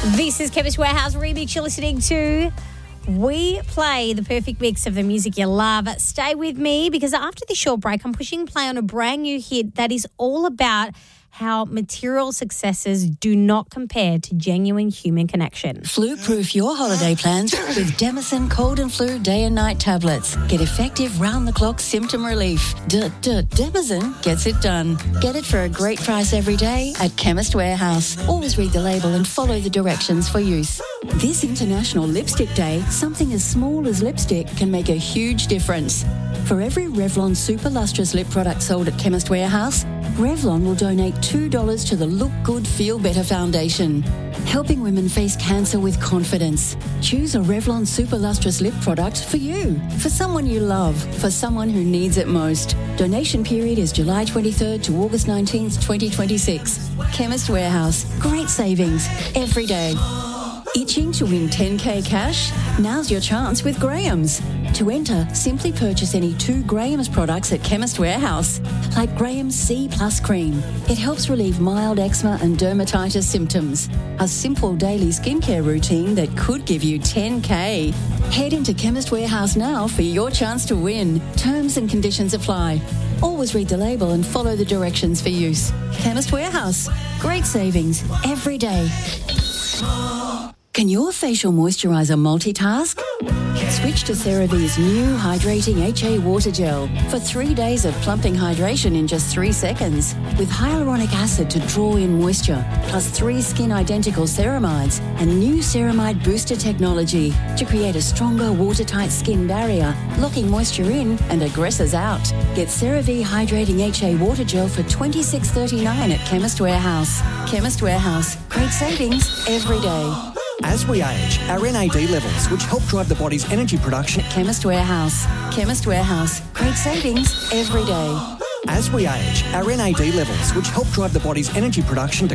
This is Chemist Warehouse Remix you're listening to. We play the perfect mix of the music you love. Stay with me because after this short break, I'm pushing play on a brand new hit that is all about how material successes do not compare to genuine human connection. Flu-proof your holiday plans with Demison Cold and Flu Day and Night tablets. Get effective round-the-clock symptom relief. Demison gets it done. Get it for a great price every day at Chemist Warehouse. Always read the label and follow the directions for use. This International Lipstick Day, something as small as lipstick can make a huge difference. For every Revlon Super Lustrous lip product sold at Chemist Warehouse, Revlon will donate $2 to the Look Good Feel Better Foundation, helping women face cancer with confidence. Choose a Revlon Super Lustrous lip product for you, for someone you love, for someone who needs it most. Donation period is July 23rd to August 19th, 2026. Chemist Warehouse. Great savings every day. Itching to win 10K cash? Now's your chance with Graham's. To enter, simply purchase any 2 Graham's products at Chemist Warehouse, like Graham's C Plus Cream. It helps relieve mild eczema and dermatitis symptoms. A simple daily skincare routine that could give you 10K. Head into Chemist Warehouse now for your chance to win. Terms and conditions apply. Always read the label and follow the directions for use. Chemist Warehouse. Great savings every day. Can your facial moisturiser multitask? Switch to CeraVe's new Hydrating HA Water Gel for 3 days of plumping hydration in just 3 seconds with hyaluronic acid to draw in moisture, plus 3 skin-identical ceramides and new ceramide booster technology to create a stronger watertight skin barrier, locking moisture in and aggressors out. Get CeraVe Hydrating HA Water Gel for $26.39 at Chemist Warehouse. Chemist Warehouse. Great savings every day. As we age, our NAD levels, which help drive the body's energy production... Chemist Warehouse. Chemist Warehouse. Great savings every day. As we age, our NAD levels, which help drive the body's energy production